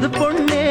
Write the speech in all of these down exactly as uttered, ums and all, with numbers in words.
பொண்ணே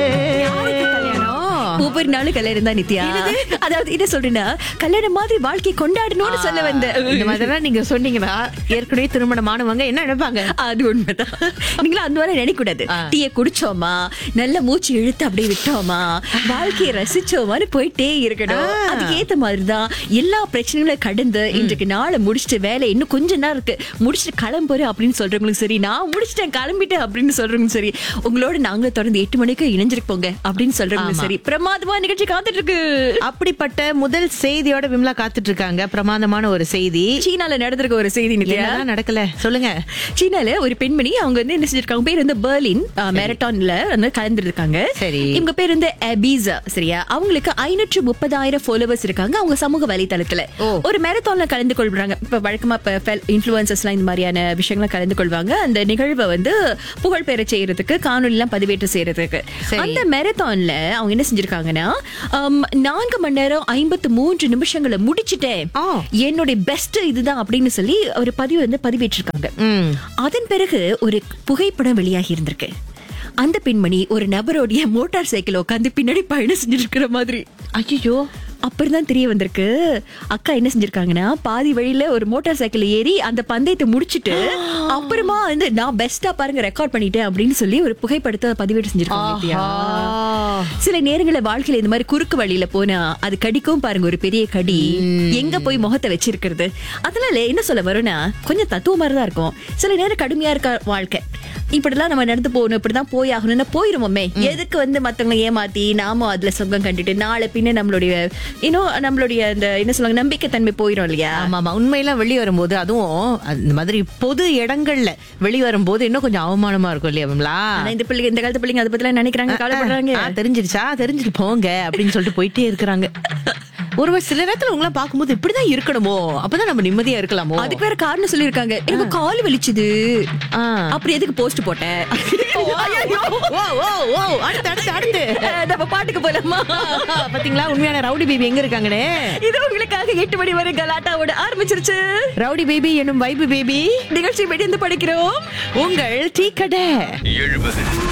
ஒவ்வொரு நாளும் கல்யாணம் தான் நித்யா. அதாவது என்ன சொல்றேன்னா, கல்யாணம் மாதிரி வாழ்க்கை கொண்டாடணும்னு சொல்ல வந்தேன். இந்த மாதிரிலாம் நீங்க சொன்னீங்கன்னா ஏற்கனவே திருமணமானவங்க என்ன நினைப்பாங்க? அது உண்மைதான். நீங்களும் அந்த மாதிரி நினைக்க கூடாது. டீயை குடிச்சோமா, நல்ல மூச்சு இழுத்து அப்படியே விட்டோமா, வாழ்க்கையை ரசிச்சோமான்னு போயிட்டே இருக்கணும். அதுக்கு ஏத்த மாதிரிதான் எல்லா பிரச்சனைகளும் கடந்து இன்றைக்கு நாளை முடிச்சுட்டு வேலை இன்னும் கொஞ்ச நேரம் இருக்கு, முடிச்சுட்டு கிளம்புறேன் அப்படின்னு சொல்றவங்களும் சரி, நான் முடிச்சிட்டேன் கிளம்பிட்டேன் அப்படின்னு சொல்றவங்களும் சரி, உங்களோட நாங்களும் தொடர்ந்து எட்டு மணிக்கு இணைஞ்சிருப்போங்க அப்படின்னு சொல்றவங்களும் சரி, பிரமாதமா நிகழ்ச்சி காத்துட்டு இருக்கு. அப்படிப்பட்ட முதல் செய்தியோட விமலா காத்துட்டு இருக்காங்க. பிரமாதமான ஒரு செய்தி. சீனால நடந்திருக்க ஒரு செய்தி. நடக்கல சொல்லுங்க. சீனால ஒரு பெண்மணி, அவங்க வந்து என்ன செஞ்சிருக்காங்க, பேர் வந்து பெர்லின் மேரத்தான்ல வந்து கலந்துருக்காங்க. சரி. இவங்க பேர் வந்து அபீசா. சரியா? அவங்களுக்கு ஐநூற்று முப்பதாயிரம் ஃபாலோவர்ஸ் இருக்காங்க அவங்க சமூக வலைதளத்துல. ஒரு மேரத்தான்ல கலந்து கொள்றாங்க. இப்ப வழக்கமா இன்ஃபுளுசர்ஸ் எல்லாம் இந்த மாதிரியான விஷயங்களை கலந்து கொள்வாங்க. அந்த நிகழ்வை வந்து புகழ் பெற செய்யறதுக்கு, காணொலி எல்லாம் பதிவேற்று செய்யறதுக்கு. அந்த மேரத்தான்ல அவங்க என்ன செஞ்சிருக்காங்கன்னா, நான்கு மணி நேரம் ஐம்பத்தி மூன்று நிமிஷங்களை முடிச்சுட்டேன், என்னுடைய பெஸ்ட் இதுதான் அப்படின்னு சொல்லி ஒரு பதிவு வந்து பதிவேற்றிருக்காங்க. அதன் பிறகு ஒரு புகைப்படம் வெளியாகி இருந்திருக்கு. அந்த பெண்மணி ஒரு நபருடைய மோட்டார் சைக்கிள் உட்காந்து பின்னாடி பயணம் செஞ்சிருக்கிற மாதிரி. ஐயோ, அப்புறம் தெரிய வந்திருக்கு. அக்கா என்ன செஞ்சிருக்காங்கன்னா, பாதி வழியில ஒரு மோட்டார் சைக்கிள் ஏறி அந்த பந்தயத்தை முடிச்சிட்டு அப்புறமா வந்து நான் பெஸ்டா பாருங்க ரெக்கார்ட் பண்ணிட்டேன் அப்படின்னு சொல்லி ஒரு புகைப்படத்தை பதிவேற்று செஞ்சிருக்காங்க. சில நேரங்களில் வாழ்க்கையில இந்த மாதிரி குறுக்கு வழியில போனா அது கடிக்கும் பாருங்க, ஒரு பெரிய கடி. எங்க போய் முகத்தை வச்சிருக்கிறது. அதனால என்ன சொல்ல வரும்னா, கொஞ்சம் தத்துவ மாதிரிதான் இருக்கும். சில நேரம் கடுமையா இருக்க வாழ்க்கை, இப்படிலாம் நம்ம நடந்து போகணும், இப்படிதான் போய் ஆகணும்னு போயிருவோமே. எதுக்கு வந்து மத்தவங்களை ஏமாத்தி நாமும் அதுல சொந்தம் கண்டுட்டு நாளை பின்ன நம்மளுடைய இன்னும் நம்மளுடைய அந்த என்ன சொல்லுவாங்க, நம்பிக்கை தன்மை போயிடும் இல்லையா? ஆமா, உண்மையெல்லாம் வெளியே வரும்போது, அதுவும் இந்த மாதிரி பொது இடங்கள்ல வெளியே வரும்போது இன்னும் கொஞ்சம் அவமானமா இருக்கும் இல்லையா? இந்த பிள்ளைங்க, இந்த காலத்து பிள்ளைங்க அதை பத்தி நினைக்கிறாங்க, கவலைப்படுறாங்க. தெரிஞ்சிருச்சா, தெரிஞ்சுட்டு போங்க அப்படின்னு சொல்லிட்டு போயிட்டே இருக்கிறாங்க. ஒரு சில நேரத்துல உங்களை பார்க்கும்போது இப்படிதான் இருக்கணுமோ, அப்பதான் நம்ம நிம்மதியா இருக்கலாமோ. அதுக்கு வேற காரணம் சொல்லிருக்காங்க. எனக்கு கால் வலிச்சுது, அப்படி எதுக்கு போஸ்ட் போட்டேன். நம்ம பாட்டுக்கு போலாமா? பாத்தீங்களா உண்மையான ரவுடி பேபி எங்க இருக்காங்கன்னு. இது உங்களுக்காக எட்டு மணி வரை கலாட்டாவோட ஆரம்பிச்சிருச்சு. ரவுடி பேபி என்னும் வைபு பேபி நிகழ்ச்சி வெளியிருந்து படிக்கிறோம். உங்கள் டீ கடை எழுபது